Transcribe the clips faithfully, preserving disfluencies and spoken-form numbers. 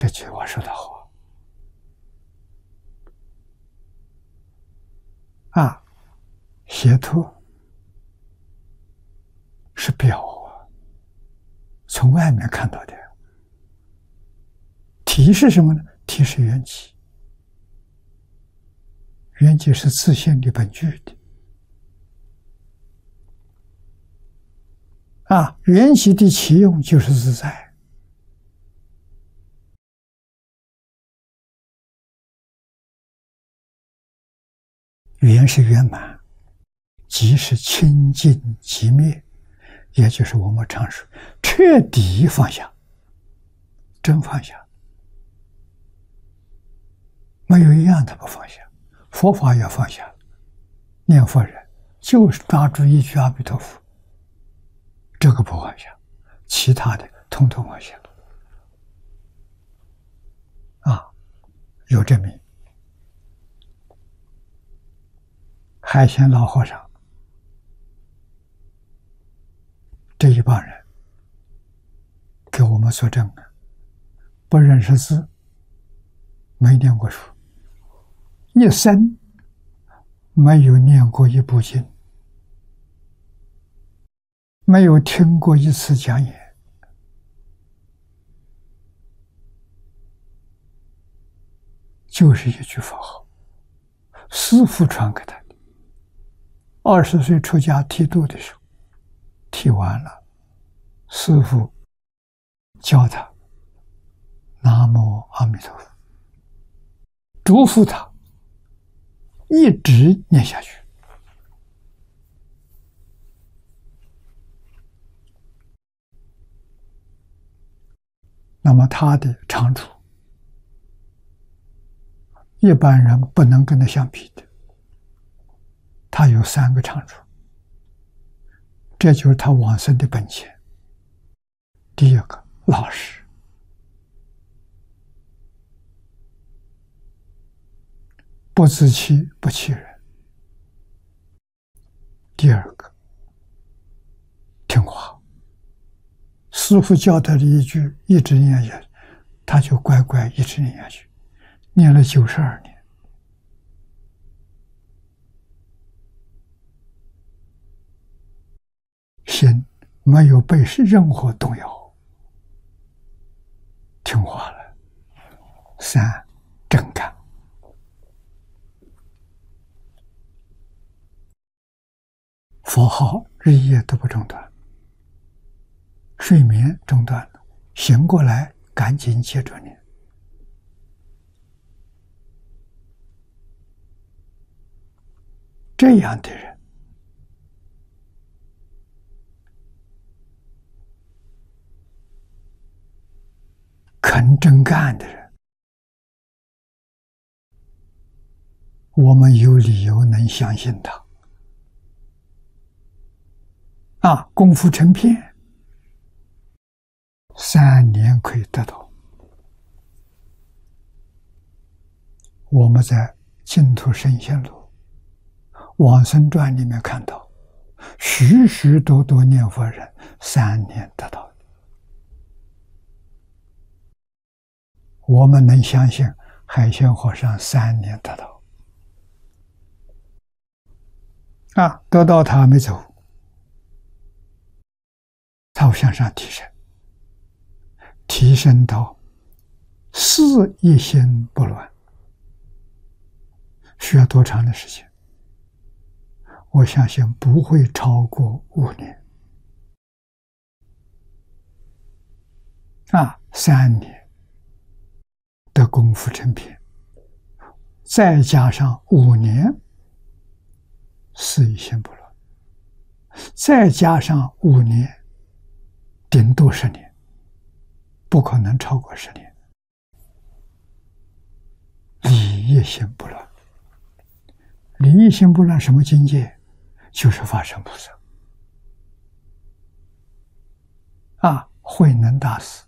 这句话说得好啊！邪托是表啊，从外面看到的。体是什么呢？体是缘起，缘起是自性的本具的啊，缘起的起用就是自在。圆是圆满，即是清净即灭，也就是我们常说彻底放下，真放下，没有一样他不放下。佛法要放下，念佛人就是抓住一句阿弥陀佛，这个不放下，其他的统统放下啊，有证明。海鲜老和尚这一帮人给我们所证的，不认识字，没念过书，一生没有念过一部经，没有听过一次讲演，就是一句佛号，师父传给他的。二十岁出家剃度的时候，剃完了，师父教他南无阿弥陀佛，嘱咐他一直念下去。那么他的长处，一般人不能跟他相比的。他有三个长处，这就是他往生的本钱。第一个，老实，不自欺不欺人。第二个，听话，师父教他的一句一直念下去，他就乖乖一直念下去，念了九十二年。心没有被任何动摇，听话了。三，真干。佛号日夜都不中断，睡眠中断了，醒过来赶紧接着念。这样的人肯真干的人，我们有理由能相信他啊！功夫成片，三年可以得到。我们在《净土圣贤录》《往生传》里面看到，许许多多念佛人三年得到。我们能相信海鲜和尚三年得到啊？得到他没走，他会向上提升，提升到事一心不乱，需要多长的时间？我相信不会超过五年啊，三年。的功夫成片，再加上五年事一心不乱，再加上五年，顶多十年，不可能超过十年。理一心不乱，理一心不乱什么境界？就是法身菩萨啊，慧能大师。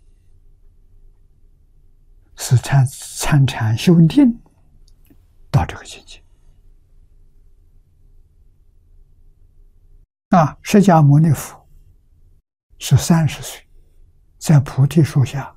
是参参禅修定到这个境界啊！释迦牟尼佛是三十岁，在菩提树下